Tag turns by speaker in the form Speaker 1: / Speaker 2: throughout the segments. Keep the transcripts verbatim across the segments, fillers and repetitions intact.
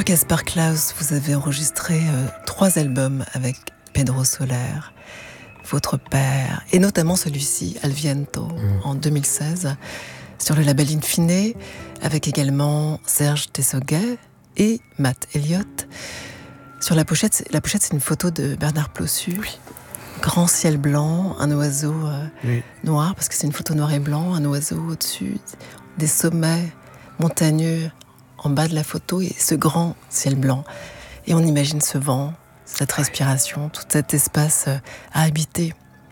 Speaker 1: Gaspard Klaus, vous avez enregistré euh, trois albums avec Pedro Soler, votre père, et notamment celui-ci, Al Viento, mmh. en deux mille seize, sur le label In Fine, avec également Serge Tessoguet et Matt Elliott. Sur la pochette, la pochette, c'est une photo de Bernard Plossu.
Speaker 2: Oui.
Speaker 1: Grand ciel blanc, un oiseau euh,
Speaker 2: oui.
Speaker 1: noir, parce que c'est une photo noir et blanc, un oiseau au-dessus, des sommets montagneux en bas de la photo et ce grand ciel blanc. Et on imagine ce vent, cette respiration, tout cet espace euh, à habiter.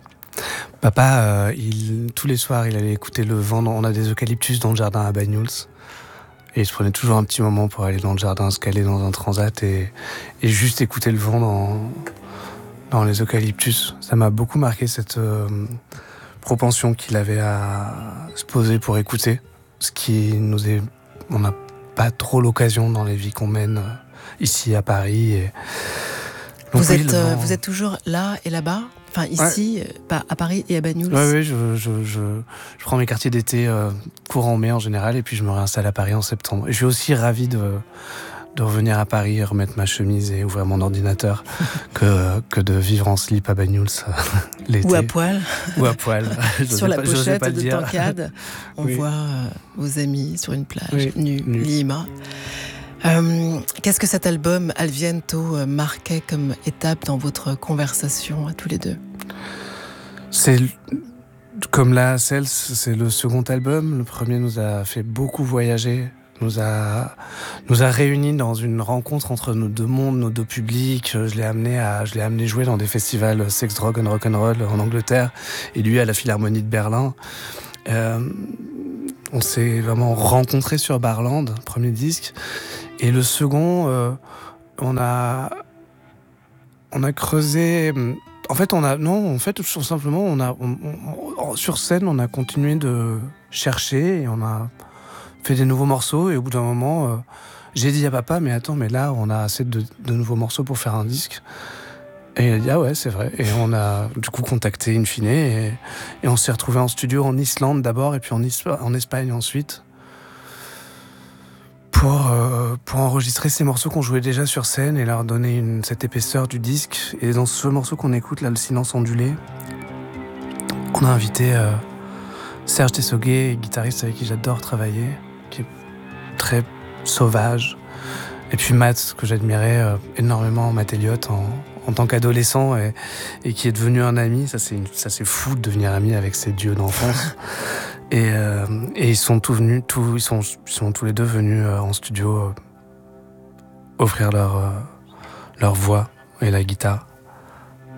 Speaker 2: Papa, euh, il, tous les soirs, il allait écouter le vent. On a des eucalyptus dans le jardin à Banyuls. Et il se prenait toujours un petit moment pour aller dans le jardin, se caler dans un transat et, et juste écouter le vent dans, dans les eucalyptus. Ça m'a beaucoup marqué, cette euh, propension qu'il avait à se poser pour écouter. Ce qui nous est... On n'a pas trop l'occasion dans les vies qu'on mène ici à Paris. Et...
Speaker 1: Donc, vous, oui, êtes, vent... vous êtes toujours là et là-bas ? Enfin, ici,
Speaker 2: ouais.
Speaker 1: euh, à Paris et à Banyuls.
Speaker 2: Oui, oui, je, je, je, je prends mes quartiers d'été euh, courant mai en général, et puis je me réinstalle à Paris en septembre. Et je suis aussi ravi de, de revenir à Paris, remettre ma chemise et ouvrir mon ordinateur, que, que de vivre en slip à Banyuls euh, l'été.
Speaker 1: Ou à poil.
Speaker 2: Ou à poil.
Speaker 1: Sur la
Speaker 2: pas,
Speaker 1: pochette
Speaker 2: pas
Speaker 1: de Tancade, on oui. voit euh, vos amis sur une plage, oui. nus, nu. Lima. Euh, qu'est-ce que cet album Al Viento euh, marquait comme étape dans votre conversation à tous les deux ?
Speaker 2: C'est comme la Cels, c'est le second album. Le premier nous a fait beaucoup voyager, nous a nous a réunis dans une rencontre entre nos deux mondes, nos deux publics. Je l'ai amené à je l'ai amené jouer dans des festivals sex, drug and rock'n'roll en Angleterre, et lui à la Philharmonie de Berlin. Euh, on s'est vraiment rencontrés sur Barland, premier disque. Et le second, euh, on a, on a creusé. En fait, on a non. En fait, tout simplement, on a on, on, sur scène, on a continué de chercher et on a fait des nouveaux morceaux. Et au bout d'un moment, euh, j'ai dit à papa, mais attends, mais là, on a assez de, de nouveaux morceaux pour faire un disque. Et il a dit ah ouais, c'est vrai. Et on a du coup contacté In Fine et, et on s'est retrouvés en studio en Islande d'abord et puis en, Ispa- en Espagne ensuite. Pour, euh, pour enregistrer ces morceaux qu'on jouait déjà sur scène et leur donner une, cette épaisseur du disque. Et dans ce morceau qu'on écoute, là, Le silence ondulé, on a invité euh, Serge Tessoguet, guitariste avec qui j'adore travailler, qui est très sauvage. Et puis Matt, que j'admirais euh, énormément, Matt Elliott, en, en tant qu'adolescent, et, et qui est devenu un ami. Ça c'est, une, ça, c'est fou de devenir ami avec ses dieux d'enfance. Et, euh, et ils sont tous venus, tous, ils sont, ils sont tous les deux venus euh, en studio euh, offrir leur, euh, leur voix et la guitare.